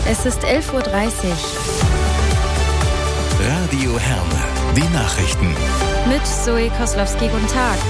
Es ist 11:30 Uhr. Radio Herne, die Nachrichten. Mit Zoe Koslowski, guten Tag.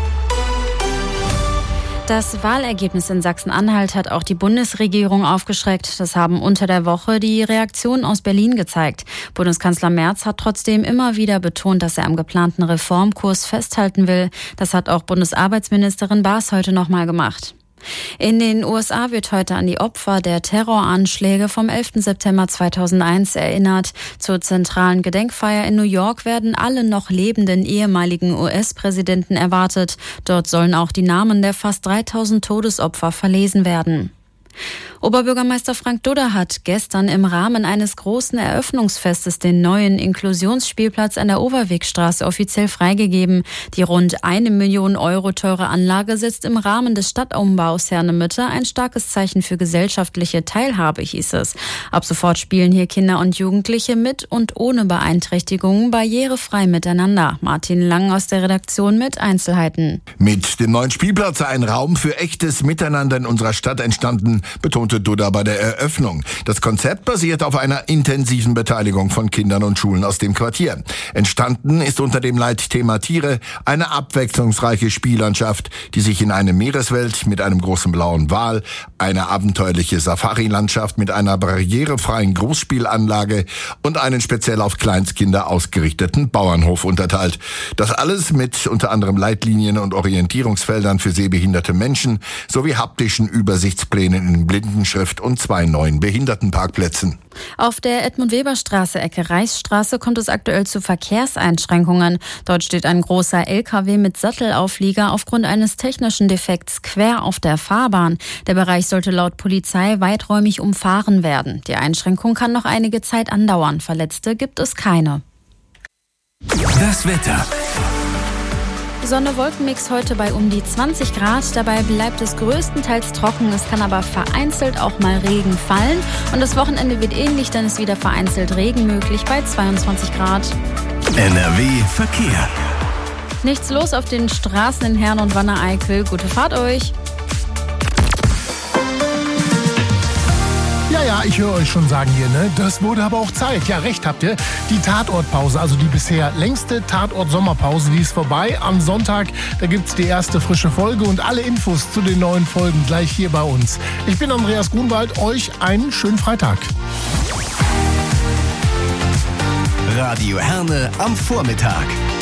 Das Wahlergebnis in Sachsen-Anhalt hat auch die Bundesregierung aufgeschreckt. Das haben unter der Woche die Reaktionen aus Berlin gezeigt. Bundeskanzler Merz hat trotzdem immer wieder betont, dass er am geplanten Reformkurs festhalten will. Das hat auch Bundesarbeitsministerin Baas heute nochmal gemacht. In den USA wird heute an die Opfer der Terroranschläge vom 11. September 2001 erinnert. Zur zentralen Gedenkfeier in New York werden alle noch lebenden ehemaligen US-Präsidenten erwartet. Dort sollen auch die Namen der fast 3000 Todesopfer verlesen werden. Oberbürgermeister Frank Dudder hat gestern im Rahmen eines großen Eröffnungsfestes den neuen Inklusionsspielplatz an der Overwegstraße offiziell freigegeben. Die rund 1 Million Euro teure Anlage setzt im Rahmen des Stadtumbaus Herne-Mitte ein starkes Zeichen für gesellschaftliche Teilhabe, hieß es. Ab sofort spielen hier Kinder und Jugendliche mit und ohne Beeinträchtigungen barrierefrei miteinander. Martin Lang aus der Redaktion mit Einzelheiten. Mit dem neuen Spielplatz sei ein Raum für echtes Miteinander in unserer Stadt entstanden, betonte Dudder bei der Eröffnung. Das Konzept basiert auf einer intensiven Beteiligung von Kindern und Schulen aus dem Quartier. Entstanden ist unter dem Leitthema Tiere eine abwechslungsreiche Spiellandschaft, die sich in eine Meereswelt mit einem großen blauen Wal, eine abenteuerliche Safari-Landschaft mit einer barrierefreien Großspielanlage und einen speziell auf Kleinstkinder ausgerichteten Bauernhof unterteilt. Das alles mit unter anderem Leitlinien und Orientierungsfeldern für sehbehinderte Menschen sowie haptischen Übersichtsplänen in Blindenschrift und 2 neuen Behindertenparkplätzen. Auf der Edmund-Weber-Straße, Ecke Reichsstraße, kommt es aktuell zu Verkehrseinschränkungen. Dort steht ein großer LKW mit Sattelauflieger aufgrund eines technischen Defekts quer auf der Fahrbahn. Der Bereich sollte laut Polizei weiträumig umfahren werden. Die Einschränkung kann noch einige Zeit andauern. Verletzte gibt es keine. Das Wetter. Sonne-Wolkenmix heute bei um die 20 Grad. Dabei bleibt es größtenteils trocken. Es kann aber vereinzelt auch mal Regen fallen. Und das Wochenende wird ähnlich, dann ist wieder vereinzelt Regen möglich bei 22 Grad. NRW Verkehr. Nichts los auf den Straßen in Herne und Wanne-Eickel. Gute Fahrt euch. Ja, ich höre euch schon sagen hier, ne? Das wurde aber auch Zeit. Ja, recht habt ihr. Die Tatortpause, also die bisher längste Tatort-Sommerpause, die ist vorbei. Am Sonntag, da gibt's die erste frische Folge und alle Infos zu den neuen Folgen gleich hier bei uns. Ich bin Andreas Grunwald, euch einen schönen Freitag. Radio Herne am Vormittag.